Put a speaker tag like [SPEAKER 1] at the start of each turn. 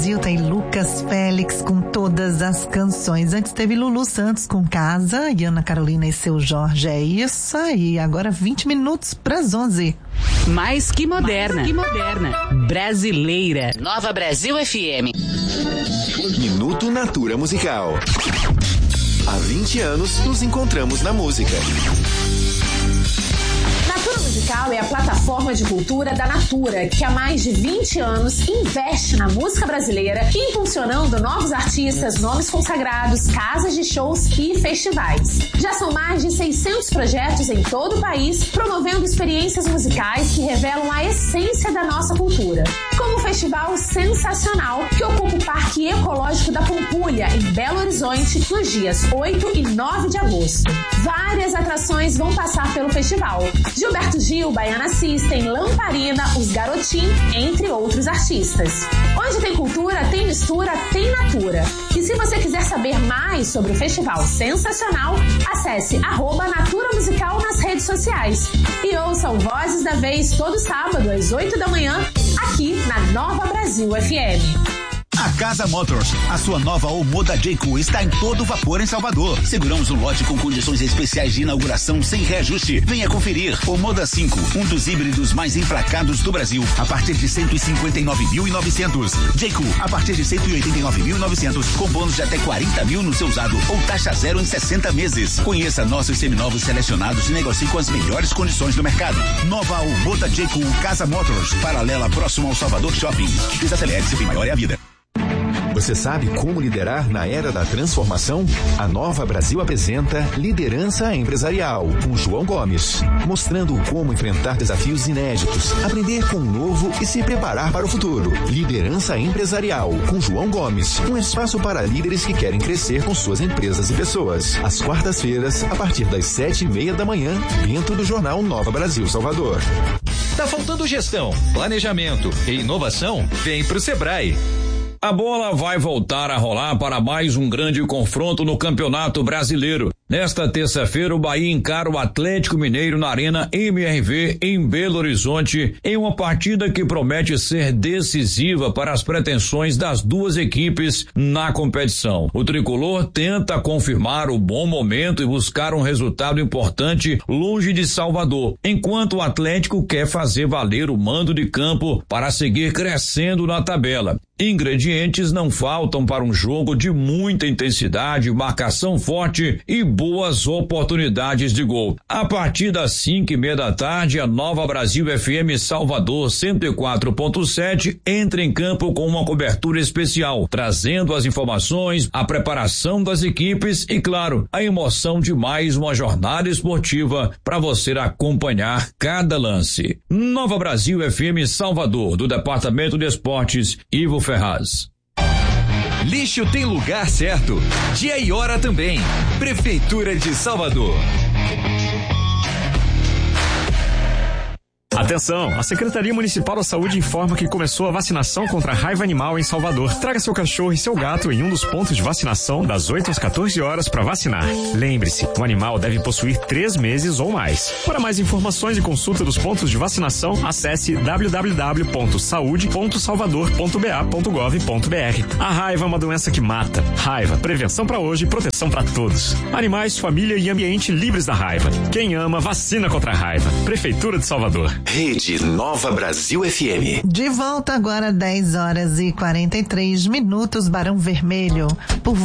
[SPEAKER 1] Tem Lucas Félix com todas as canções. Antes teve Lulu Santos com Casa e Ana Carolina e Seu Jorge. É isso aí. Agora 20 minutos para as 11.
[SPEAKER 2] Mais que moderna. Brasileira. Nova Brasil FM.
[SPEAKER 3] Minuto Natura Musical. Há 20 anos nos encontramos na música.
[SPEAKER 4] Natura Musical é a plataforma de cultura da Natura, que há mais de 20 anos investe na música brasileira, impulsionando novos artistas, nomes consagrados, casas de shows e festivais. Já são mais de 600 projetos em todo o país, promovendo experiências musicais que revelam a essência da nossa cultura. Como o Festival Sensacional, que ocupa o Parque Ecológico da Pampulha, em Belo Horizonte, nos dias 8 e 9 de agosto. Várias atrações vão passar pelo festival. Gilberto Gil, Baiana System, Lamparina, Os Garotim, entre outros artistas. Onde tem cultura, tem mistura, tem natura. E se você quiser saber mais sobre o Festival Sensacional, acesse @Natura Musical nas redes sociais. E ouçam Vozes da Vez todo sábado às 8 da manhã, aqui na Nova Brasil FM.
[SPEAKER 5] A Casa Motors, a sua nova Omoda J-Cool, está em todo vapor em Salvador. Seguramos um lote com condições especiais de inauguração sem reajuste. Venha conferir. Omoda 5, um dos híbridos mais emplacados do Brasil, a partir de 159.900. J-Cool, a partir de 189.900, com bônus de até 40 mil no seu usado ou taxa zero em 60 meses. Conheça nossos seminovos selecionados e negocie com as melhores condições do mercado. Nova Omoda J-Cool Casa Motors, paralela próximo ao Salvador Shopping. Desacelere-se, bem maior é a vida.
[SPEAKER 3] Você sabe como liderar na era da transformação? A Nova Brasil apresenta Liderança Empresarial, com João Gomes, mostrando como enfrentar desafios inéditos, aprender com o novo e se preparar para o futuro. Liderança Empresarial, com João Gomes, um espaço para líderes que querem crescer com suas empresas e pessoas. Às quartas-feiras, a partir das 7:30 da manhã, dentro do jornal Nova Brasil Salvador.
[SPEAKER 6] Tá faltando gestão, planejamento e inovação? Vem pro Sebrae. A bola vai voltar a rolar para mais um grande confronto no Campeonato Brasileiro. Nesta terça-feira, o Bahia encara o Atlético Mineiro na Arena MRV em Belo Horizonte, em uma partida que promete ser decisiva para as pretensões das duas equipes na competição. O tricolor tenta confirmar o bom momento e buscar um resultado importante longe de Salvador, enquanto o Atlético quer fazer valer o mando de campo para seguir crescendo na tabela. Ingredientes não faltam para um jogo de muita intensidade, marcação forte e boas oportunidades de gol. A partir das 5:30 da tarde, a Nova Brasil FM Salvador 104.7 entra em campo com uma cobertura especial, trazendo as informações, a preparação das equipes e, claro, a emoção de mais uma jornada esportiva para você acompanhar cada lance. Nova Brasil FM Salvador, do Departamento de Esportes, Ivo Ferraz.
[SPEAKER 7] Lixo tem lugar certo, dia e hora também. Prefeitura de Salvador.
[SPEAKER 8] Atenção, a Secretaria Municipal da Saúde informa que começou a vacinação contra a raiva animal em Salvador. Traga seu cachorro e seu gato em um dos pontos de vacinação das 8 às 14 horas para vacinar. Lembre-se, o animal deve possuir 3 meses ou mais. Para mais informações e consulta dos pontos de vacinação, acesse www.saude.salvador.ba.gov.br. A raiva é uma doença que mata. Raiva, prevenção para hoje e proteção para todos. Animais, família e ambiente livres da raiva. Quem ama, vacina contra a raiva. Prefeitura de Salvador.
[SPEAKER 3] Rede Nova Brasil FM.
[SPEAKER 1] De volta agora, 10 horas e 43 minutos, Barão Vermelho. Por